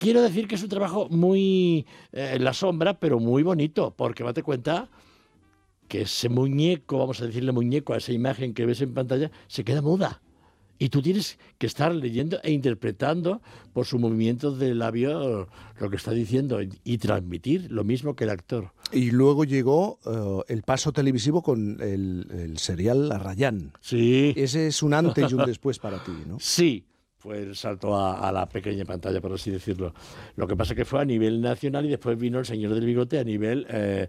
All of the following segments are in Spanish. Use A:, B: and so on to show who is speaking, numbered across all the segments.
A: quiero decir que es un trabajo muy en la sombra, pero muy bonito, porque date cuenta que ese muñeco, vamos a decirle muñeco, a esa imagen que ves en pantalla, se queda muda. Y tú tienes que estar leyendo e interpretando por sus movimientos de labio lo que está diciendo y transmitir lo mismo que el actor.
B: Y luego llegó el paso televisivo con el serial Arrayán.
A: Sí.
B: Ese es un antes y un después para ti, ¿no?
A: Sí, fue el salto a la pequeña pantalla, por así decirlo. Lo que pasa es que fue a nivel nacional y después vino El Señor del Bigote a nivel,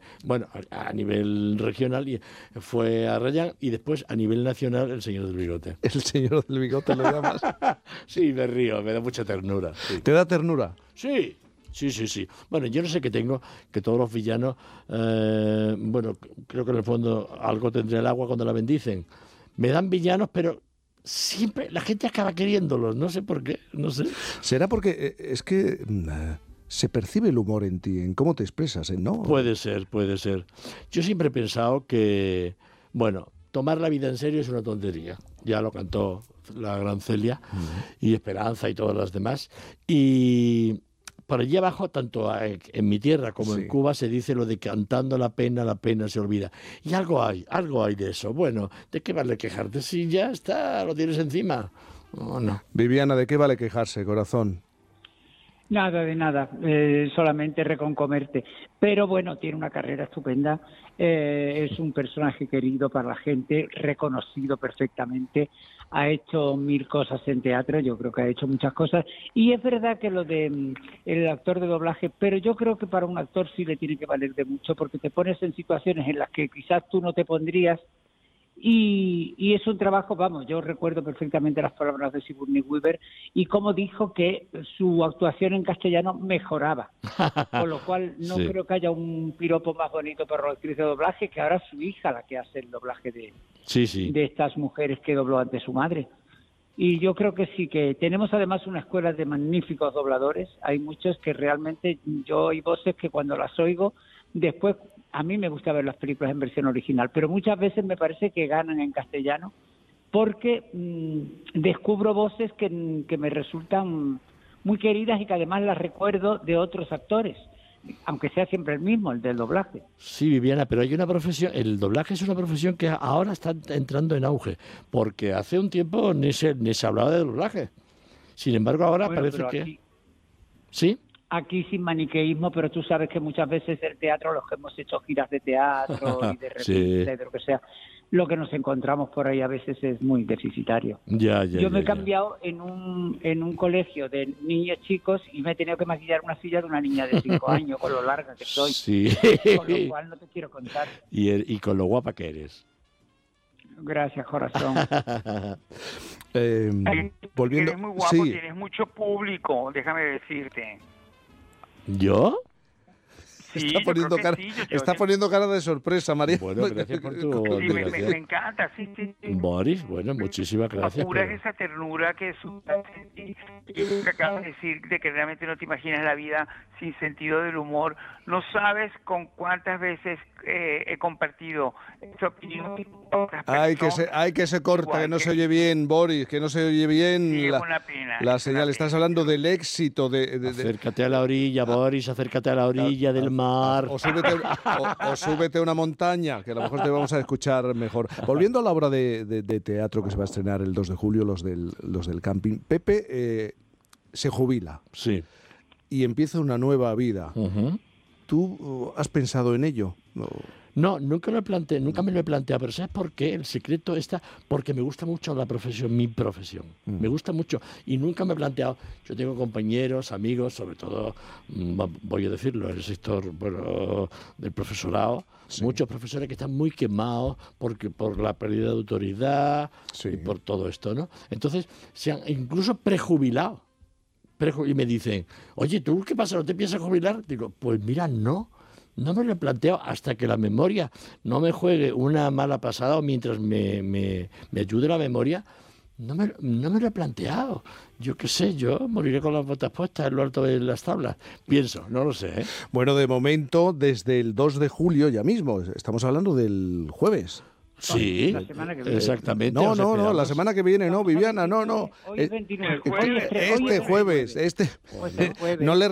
A: a nivel regional, y fue a Arrayán, y después a nivel nacional El Señor del Bigote.
B: El Señor del Bigote lo llamas.
A: Sí, me río, me da mucha ternura. Sí.
B: ¿Te da ternura?
A: Sí. Sí. Bueno, yo no sé qué tengo, que todos los villanos, creo que en el fondo algo tendría el agua cuando la bendicen. Me dan villanos, pero siempre la gente acaba queriéndolos, no sé por qué, no sé.
B: ¿Será porque es que se percibe el humor en ti, en cómo te expresas, ¿no?
A: Puede ser. Yo siempre he pensado que, tomar la vida en serio es una tontería. Ya lo cantó la gran Celia, y Esperanza y todas las demás. Y por allí abajo, tanto en mi tierra como en Cuba, se dice lo de cantando la pena se olvida. Y algo hay de eso. Bueno, ¿de qué vale quejarte si ya está, lo tienes encima? No.
B: Viviana, ¿de qué vale quejarse, corazón?
C: Nada de nada, solamente reconcomerte. Pero bueno, tiene una carrera estupenda, es un personaje querido para la gente, reconocido perfectamente, ha hecho 1000 cosas en teatro, yo creo que ha hecho muchas cosas, y es verdad que lo de el actor de doblaje, pero yo creo que para un actor sí le tiene que valer de mucho, porque te pones en situaciones en las que quizás tú no te pondrías. Y es un trabajo, yo recuerdo perfectamente las palabras de Sigourney Weaver y cómo dijo que su actuación en castellano mejoraba, con lo cual no creo que haya un piropo más bonito para la actriz de doblaje, que ahora es su hija la que hace el doblaje de estas mujeres que dobló ante su madre. Y yo creo que sí, que tenemos además una escuela de magníficos dobladores, hay muchos que realmente yo oí voces que cuando las oigo, después a mí me gusta ver las películas en versión original, pero muchas veces me parece que ganan en castellano porque descubro voces que me resultan muy queridas y que además las recuerdo de otros actores, aunque sea siempre el mismo, el del doblaje.
A: Sí, Viviana, pero hay una profesión, el doblaje es una profesión que ahora está entrando en auge, porque hace un tiempo ni se hablaba de doblaje. Sin embargo, ahora parece que...
C: Aquí...
A: ¿Sí?
C: Aquí sin maniqueísmo, pero tú sabes que muchas veces el teatro, los que hemos hecho giras de teatro y de repente, de lo que sea, lo que nos encontramos por ahí a veces es muy deficitario. Yo me he cambiado en un colegio de niños chicos y me he tenido que maquillar una silla de una niña de 5 años, con lo larga que soy.
A: Sí.
C: Con lo cual no te quiero contar.
A: Y con lo guapa que eres.
C: Gracias, corazón.
B: Volviendo...
D: Eres muy guapo, tienes mucho público, déjame decirte.
A: ¿Yo?
D: Sí,
B: está poniendo cara de sorpresa, María.
A: Bueno, gracias por tu...
D: Sí, me encanta, sí.
A: Boris, bueno, muchísimas gracias.
D: Apuras esa ternura que acabas de decir, de que realmente no te imaginas la vida sin sentido del humor. No sabes con cuántas veces he compartido esta opinión.
B: Que se corta, que no se oye bien, Boris, que no se oye bien
D: sí, una pena,
B: la señal. Estás hablando del éxito
A: Acércate a la orilla, Boris, acércate a la orilla del mar.
B: O súbete a una montaña, que a lo mejor te vamos a escuchar mejor. Volviendo a la obra de teatro que se va a estrenar el 2 de julio, los del camping, Pepe se jubila.
A: Sí.
B: Y empieza una nueva vida.
A: Uh-huh.
B: ¿Tú has pensado en ello?
A: No, nunca me lo he planteado, pero ¿sabes por qué? El secreto está porque me gusta mucho la profesión, mi profesión. Me gusta mucho y nunca me he planteado. Yo tengo compañeros, amigos, sobre todo, voy a decirlo, en el sector del profesorado, muchos profesores que están muy quemados por la pérdida de autoridad y por todo esto, ¿no? Entonces, se han incluso prejubilado. Y me dicen, oye, ¿tú qué pasa? ¿No te piensas jubilar? Digo, pues mira, no me lo he planteado hasta que la memoria no me juegue una mala pasada o mientras me ayude la memoria, no me lo he planteado. Yo qué sé, yo moriré con las botas puestas en lo alto de las tablas. Pienso, no lo sé, ¿eh?
B: Bueno, de momento, desde el 2 de julio ya mismo, estamos hablando del jueves.
A: Sí,
C: La semana que viene.
A: exactamente.
B: No,
A: os
B: no,
A: esperamos.
B: la semana que viene no, Viviana, no.
C: Hoy es 29.
B: Este jueves,
C: Pues el jueves.
B: no le